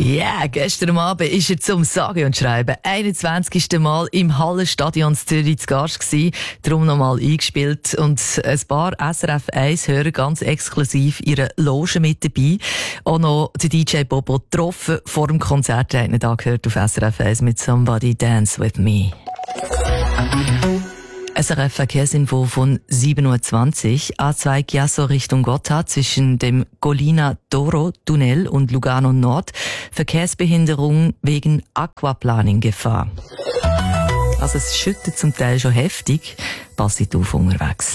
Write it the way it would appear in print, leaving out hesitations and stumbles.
Ja, gestern Abend ist er zum Sagen und Schreiben 21. Mal im Hallenstadion Zürich zu Gast gewesen. Darum nochmal eingespielt und ein paar SRF 1 Hörer ganz exklusiv ihre Loge mit dabei. Auch noch den DJ Bobo getroffen vor dem Konzert. Einen Tag gehört auf SRF 1 mit Somebody Dance With Me. SRF Verkehrsinfo von 7.20 Uhr. A2 Chiasso Richtung Gotthard zwischen dem Collina d'Oro Tunnel und Lugano Nord. Verkehrsbehinderung wegen Aquaplaning-Gefahr. Also es schüttet zum Teil schon heftig. Passet auf unterwegs.